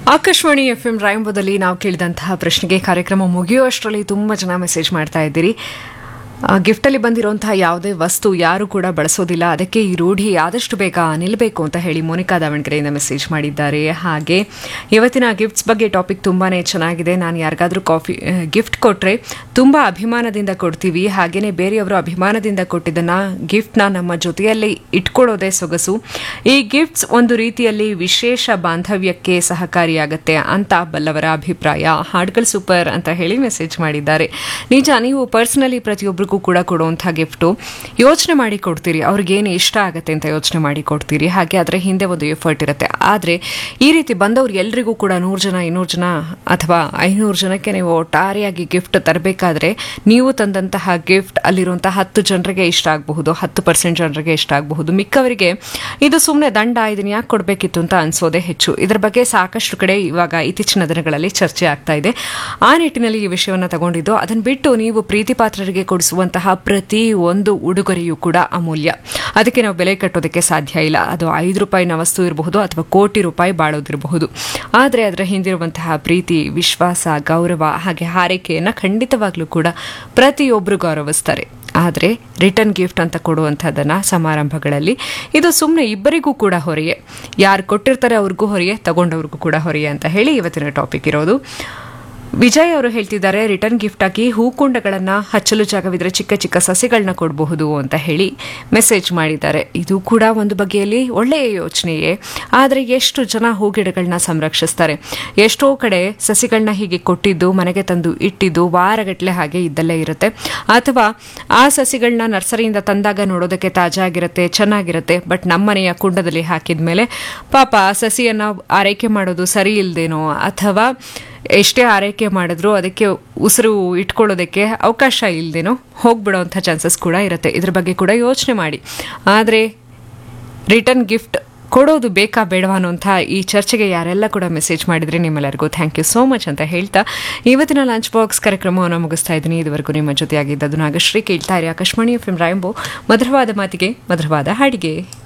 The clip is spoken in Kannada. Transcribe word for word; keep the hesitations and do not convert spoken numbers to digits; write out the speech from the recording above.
ಆಕಾಶವಾಣಿ ಎಫ್ ಎಂ ರಾಯಂಬುದಲ್ಲಿ ನಾವು ಕೇಳಿದಂತಹ ಪ್ರಶ್ನೆಗೆ ಕಾರ್ಯಕ್ರಮ ಮುಗಿಯುವಷ್ಟರಲ್ಲಿ ತುಂಬ ಜನ ಮೆಸೇಜ್ ಮಾಡ್ತಾ ಇದ್ದೀರಿ. ಗಿಫ್ಟಲ್ಲಿ ಬಂದಿರುವಂತಹ ಯಾವುದೇ ವಸ್ತು ಯಾರು ಕೂಡ ಬಳಸೋದಿಲ್ಲ, ಅದಕ್ಕೆ ಈ ರೂಢಿ ಆದಷ್ಟು ಬೇಗ ನಿಲ್ಲಬೇಕು ಅಂತ ಹೇಳಿ ಮೋನಿಕಾ ದಾವಣಗೆರೆಯಿಂದ ಮೆಸೇಜ್ ಮಾಡಿದ್ದಾರೆ. ಹಾಗೆ ಇವತ್ತಿನ ಗಿಫ್ಟ್ಸ್ ಬಗ್ಗೆ ಟಾಪಿಕ್ ತುಂಬಾ ಚೆನ್ನಾಗಿದೆ. ನಾನು ಯಾರಿಗಾದ್ರೂ ಕಾಫಿ ಗಿಫ್ಟ್ ಕೊಟ್ಟರೆ ತುಂಬ ಅಭಿಮಾನದಿಂದ ಕೊಡ್ತೀವಿ, ಹಾಗೆಯೇ ಬೇರೆಯವರು ಅಭಿಮಾನದಿಂದ ಕೊಟ್ಟಿದ್ದನ್ನು ಗಿಫ್ಟ್ನ ನಮ್ಮ ಜೊತೆಯಲ್ಲಿ ಇಟ್ಕೊಳ್ಳೋದೇ ಸೊಗಸು. ಈ ಗಿಫ್ಟ್ಸ್ ಒಂದು ರೀತಿಯಲ್ಲಿ ವಿಶೇಷ ಬಾಂಧವ್ಯಕ್ಕೆ ಸಹಕಾರಿಯಾಗುತ್ತೆ ಅಂತ ಬಲ್ಲವರ ಅಭಿಪ್ರಾಯ. ಹಾಡುಗಳು ಸೂಪರ್ ಅಂತ ಹೇಳಿ ಮೆಸೇಜ್ ಮಾಡಿದ್ದಾರೆ. ನಿಜ, ನೀವು ಪರ್ಸನಲಿ ಪ್ರತಿಯೊಬ್ಬರು ಕೂಡ ಕೊಡುವಂತಹ ಗಿಫ್ಟು ಯೋಚನೆ ಮಾಡಿ ಕೊಡ್ತೀರಿ, ಅವ್ರಿಗೇನು ಇಷ್ಟ ಆಗುತ್ತೆ ಅಂತ ಯೋಚನೆ ಮಾಡಿ ಕೊಡ್ತೀರಿ. ಹಾಗೆ ಅದರ ಹಿಂದೆ ಒಂದು ಎಫರ್ಟ್ ಇರುತ್ತೆ. ಆದರೆ ಈ ರೀತಿ ಬಂದವ್ರು ಎಲ್ರಿಗೂ ಕೂಡ ನೂರು ಜನ ಇನ್ನೂರು ಜನ ಅಥವಾ ಐನೂರು ಜನಕ್ಕೆ ನೀವು ಒಟ್ಟಾರೆಯಾಗಿ ಗಿಫ್ಟ್ ತರಬೇಕಾದ್ರೆ ನೀವು ತಂದಂತಹ ಗಿಫ್ಟ್ ಅಲ್ಲಿರುವಂತಹ ಹತ್ತು ಜನರಿಗೆ ಇಷ್ಟ ಆಗಬಹುದು, ಹತ್ತು ಪರ್ಸೆಂಟ್ ಜನರಿಗೆ ಇಷ್ಟ ಆಗಬಹುದು. ಮಿಕ್ಕವರಿಗೆ ಇದು ಸುಮ್ಮನೆ ದಂಡ, ಇದನ್ನ ಯಾಕೆ ಕೊಡಬೇಕಿತ್ತು ಅಂತ ಅನ್ಸೋದೇ ಹೆಚ್ಚು. ಇದರ ಬಗ್ಗೆ ಸಾಕಷ್ಟು ಕಡೆ ಇವಾಗ ಇತ್ತೀಚಿನ ದಿನಗಳಲ್ಲಿ ಚರ್ಚೆ ಆಗ್ತಾ ಇದೆ. ಆ ನಿಟ್ಟಿನಲ್ಲಿ ಈ ವಿಷಯವನ್ನು ತಗೊಂಡಿದ್ದು. ಅದನ್ನು ಬಿಟ್ಟು ನೀವು ಪ್ರೀತಿ ಪಾತ್ರರಿಗೆ ಕೊಡಿಸುವಂತಹ ಪ್ರತಿ ಒಂದು ಉಡುಗೊರೆಯೂ ಕೂಡ ಅಮೂಲ್ಯ. ಅದಕ್ಕೆ ನಾವು ಬೆಲೆ ಕಟ್ಟೋದಕ್ಕೆ ಸಾಧ್ಯ ಇಲ್ಲ. ಅದು ಐದು ರೂಪಾಯಿನ ವಸ್ತು ಇರಬಹುದು ಅಥವಾ ಕೋಟಿ ರೂಪಾಯಿ ಬಾಳೋದಿರಬಹುದು. ಆದರೆ ಅದರ ಹಿಂದಿರುವಂತಹ ಪ್ರೀತಿ, ವಿಶ್ವಾಸ, ಗೌರವ ಹಾಗೆ ಹಾರೈಕೆಯನ್ನು ಖಂಡಿತವಾಗ್ಲೂ ಕೂಡ ಪ್ರತಿಯೊಬ್ಬರು ಗೌರವಿಸ್ತಾರೆ. ಆದರೆ ರಿಟರ್ನ್ ಗಿಫ್ಟ್ ಅಂತ ಕೊಡುವಂಥದ್ದನ್ನು ಸಮಾರಂಭಗಳಲ್ಲಿ ಇದು ಸುಮ್ಮನೆ ಇಬ್ಬರಿಗೂ ಕೂಡ ಹೊರೆಯೇ. ಯಾರು ಕೊಟ್ಟಿರ್ತಾರೆ ಅವ್ರಿಗೂ ಹೊರೆಯೇ, ತಗೊಂಡವ್ರಿಗೂ ಕೂಡ ಹೊರೆಯೇ ಅಂತ ಹೇಳಿ ಇವತ್ತಿನ ಟಾಪಿಕ್ ಇರೋದು. ವಿಜಯ್ ಅವರು ಹೇಳ್ತಿದ್ದಾರೆ, ರಿಟರ್ನ್ ಗಿಫ್ಟ್ ಆಗಿ ಹೂಕುಂಡಗಳನ್ನು ಹಚ್ಚಲು ಜಾಗವಿದ್ರೆ ಚಿಕ್ಕ ಚಿಕ್ಕ ಸಸಿಗಳನ್ನ ಕೊಡಬಹುದು ಅಂತ ಹೇಳಿ ಮೆಸೇಜ್ ಮಾಡಿದ್ದಾರೆ. ಇದು ಕೂಡ ಒಂದು ಬಗೆಯಲ್ಲಿ ಒಳ್ಳೆಯ ಯೋಚನೆಯೇ. ಆದರೆ ಎಷ್ಟು ಜನ ಹೂಗಿಡಗಳನ್ನ ಸಂರಕ್ಷಿಸ್ತಾರೆ? ಎಷ್ಟೋ ಕಡೆ ಸಸಿಗಳನ್ನ ಹೀಗೆ ಕೊಟ್ಟಿದ್ದು ಮನೆಗೆ ತಂದು ಇಟ್ಟಿದ್ದು ವಾರಗಟ್ಟಲೆ ಹಾಗೆ ಇದ್ದಲ್ಲೇ ಇರುತ್ತೆ. ಅಥವಾ ಆ ಸಸಿಗಳನ್ನ ನರ್ಸರಿಯಿಂದ ತಂದಾಗ ನೋಡೋದಕ್ಕೆ ತಾಜಾ ಆಗಿರುತ್ತೆ, ಚೆನ್ನಾಗಿರುತ್ತೆ. ಬಟ್ ನಮ್ಮನೆಯ ಕುಂಡದಲ್ಲಿ ಹಾಕಿದ ಮೇಲೆ ಪಾಪ ಆ ಸಸಿಯನ್ನು ಆರೈಕೆ ಮಾಡೋದು ಸರಿ ಇಲ್ಲದೇನೋ, ಅಥವಾ ಎಷ್ಟೇ ಆರೈಕೆ ಮಾಡಿದ್ರೂ ಅದಕ್ಕೆ ಉಸಿರು ಇಟ್ಕೊಳ್ಳೋದಕ್ಕೆ ಅವಕಾಶ ಇಲ್ಲದೇನೋ ಹೋಗ್ಬಿಡೋವಂಥ ಚಾನ್ಸಸ್ ಕೂಡ ಇರುತ್ತೆ. ಇದ್ರ ಬಗ್ಗೆ ಕೂಡ ಯೋಚನೆ ಮಾಡಿ. ಆದರೆ ರಿಟರ್ನ್ ಗಿಫ್ಟ್ ಕೊಡೋದು ಬೇಕಾ ಬೇಡವಾ ಅನ್ನೋಂಥ ಈ ಚರ್ಚೆಗೆ ಯಾರೆಲ್ಲ ಕೂಡ ಮೆಸೇಜ್ ಮಾಡಿದರೆ ನಿಮ್ಮೆಲ್ಲರಿಗೂ ಥ್ಯಾಂಕ್ ಯು ಸೋ ಮಚ್ ಅಂತ ಹೇಳ್ತಾ ಇವತ್ತಿನ ಲಂಚ್ ಬಾಕ್ಸ್ ಕಾರ್ಯಕ್ರಮವನ್ನು ಮುಗಿಸ್ತಾ ಇದ್ದೀನಿ. ಇದುವರೆಗೂ ನಿಮ್ಮ ಜೊತೆಯಾಗಿದ್ದದು ನಾಗಶ್ರೀ. ಕೇಳ್ತಾ ಇರಿ ಆಕಾಶವಾಣಿ ಎಫ್ ಎಂ ರಾಯಂಬೋ, ಮಧುರವಾದ ಮಾತಿಗೆ ಮಧುರವಾದ ಹಾಡಿಗೆ.